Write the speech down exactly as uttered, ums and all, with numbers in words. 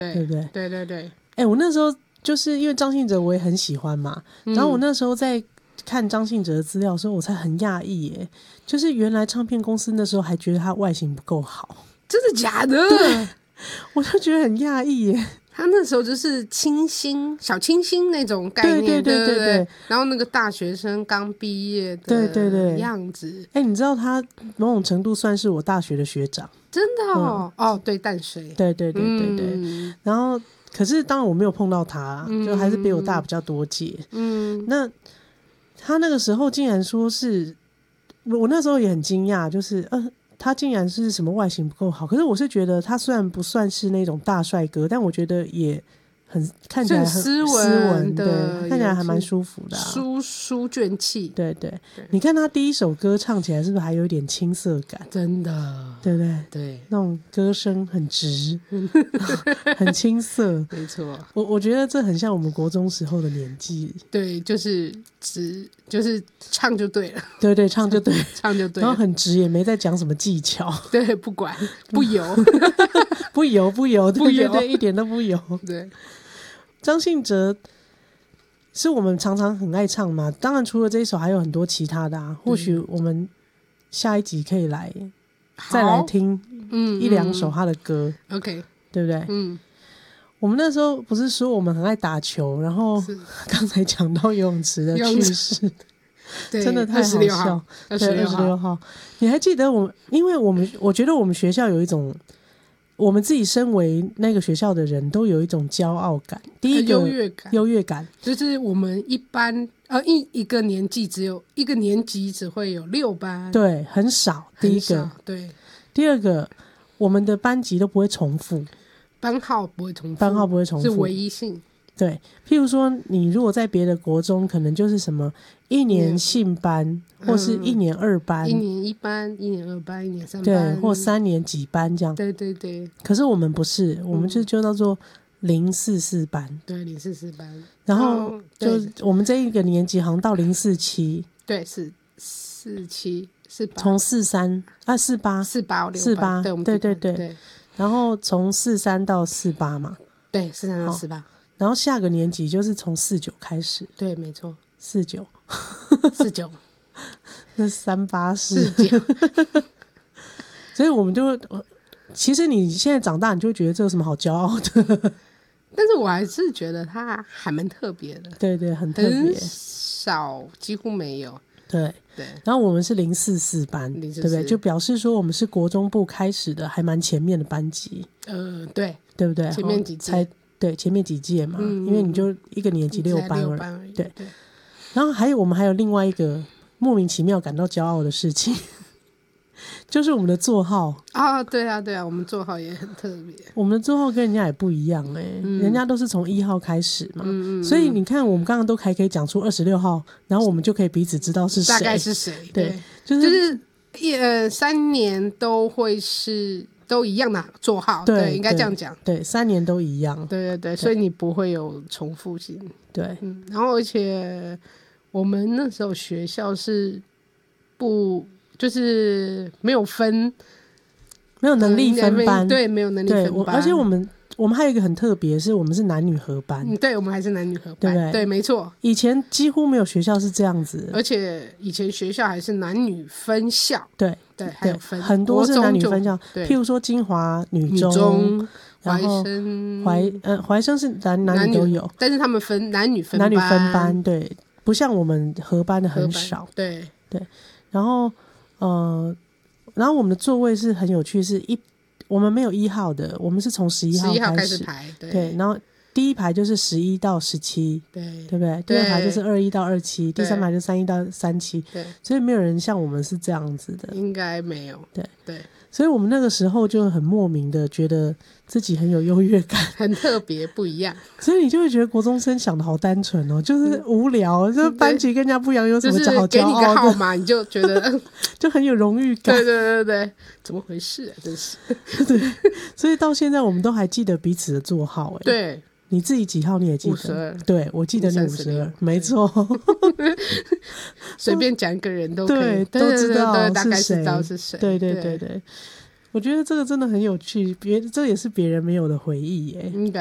对对不对？ 对对对。 哎、欸，我那时候就是因为张信哲我也很喜欢嘛，嗯、然后我那时候在看张信哲的资料的时候，我才很讶异耶，就是原来唱片公司那时候还觉得他外形不够好， 真的假的？ 对，我就觉得很讶异耶。 他那时候就是清新小清新那种概念， 对对对对 对, 对， 然后那个大学生刚毕业的样子， 哎、欸，你知道他某种程度算是我大学的学长， 真的哦，嗯、哦，对，淡水， 对对对对对，嗯、然后可是当然我没有碰到他，嗯、就还是比我大比较多届，嗯，那他那个时候竟然说是，我那时候也很惊讶，就是呃。他竟然是什么外形不够好，可是我是觉得他虽然不算是那种大帅哥，但我觉得也很看起来很斯文， 斯文对，看起来还蛮舒服的、啊， 书书卷气。 对对对，你看他第一首歌唱起来是不是还有一点青涩感？ 真的， 对不对？ 对， 那种歌声很直，很青涩， 没错。 我我觉得这很像我们国中时候的年纪。 对，就是直，就是唱就对了。 对对，唱就对， 唱就对了， 然后很直，也没在讲什么技巧。 对，不管不油， 不油不油，对对对，一点都不油。 对。 张信哲是我们常常很爱唱嘛，当然除了这一首还有很多其他的啊，或许我们下一集可以来再来听一两首他的歌、 嗯嗯、OK 对不对？ 嗯， 我们那时候不是说我们很爱打球，然后刚才讲到游泳池的趣事真的太好笑。 二十六号， 二十六号，你还记得我们？因为我们我觉得我们学校有一种，我们自己身为那个学校的人都有一种骄傲感。第一个优越感， 优越感就是我们一班呃一一个年级只有一个年级只会有六班， 对，很少。第一个， 对。 第二个，我们的班级都不会重复， 班号不会重复， 班号不会重复， 是唯一性。 对，譬如说，你如果在别的国中，可能就是什么一年信班，嗯、或是一年二班， 一年一班，一年二班，一年三班， 对，或三年几班这样。 对对对。 可是我们不是，我们就就叫做零四四班， 对，零四四班。 然后就我们这一个年级好像到零四七， 对，是四七四八， 从四三啊四八四八四八，对对对对。 对然后从四三到四八嘛， 对，四三到四八。 然后下个年级就是从四九开始， 对，没错， 四九， 四九， 那三八四九， 所以我们就，其实你现在长大，你就会觉得这有什么好骄傲的？ 但是我还是觉得它还蛮特别的， 对对，很特别， 少，几乎没有。 对对， 然后我们是零四四班，对不对？就表示说我们是国中部开始的，还蛮前面的班级。 呃，对， 对不对？ 前面几届才对，前面几届嘛、嗯，因为你就一个年级六班而已， 而已对。 对。 然后还有我们还有另外一个莫名其妙感到骄傲的事情，就是我们的座号啊，对啊，对啊，我们座号也很特别。 我们的座号跟人家也不一样哎、欸嗯，人家都是从一号开始嘛，嗯嗯嗯，所以你看我们刚刚都还可以讲出二十六号，然后我们就可以彼此知道是谁， 大概是谁， 对， 对就是就是一呃三年都会是。都一样的座号， 对, 对，应该这样讲， 对，三年都一样， 对对对，所以你不会有重复性， 对， 嗯，然后而且我们那时候学校是不就是没有分， 没有能力分班， 嗯、对，没有能力分班， 而且我们我们还有一个很特别，是我们是男女合班， 嗯，对，我们还是男女合班， 对不对？ 对，没错， 以前几乎没有学校是这样子， 而且以前学校还是男女分校， 对。 对，还有分很多是男女分校，譬如说金华女中、 怀生、 怀呃怀生是男男女都有， 但是他们分男女分班， 男女分班，对，不像我们合班的很少， 对对。然后呃，然后我们的座位是很有趣，是一我们没有一号的，我们是从十一号开始排，对， 对，然后。第一排就是十一到十七， 对， 对不对？第二排就是二一到二七，第三排就是三一到三七， 对， 所以没有人像我们是这样子的， 应该没有， 对对， 所以我们那个时候就很莫名的觉得自己很有优越感， 很特别不一样， 所以你就会觉得国中生想的好单纯哦，就是无聊，嗯、就是班级跟人家不一样，有什么好骄傲的？ 就是给你个号码，你就觉得就很有荣誉感， 对对对对，怎么回事啊？真是， 对，所以到现在我们都还记得彼此的座号，哎， 对。 你自己几号你也记得？ 五十二， 对，我记得你五十二，没错。 随便讲一个人都可以， 对，都知道大概知道是谁。 对对对对。 我觉得这个真的很有趣，别这也是别人没有的回忆耶。 应该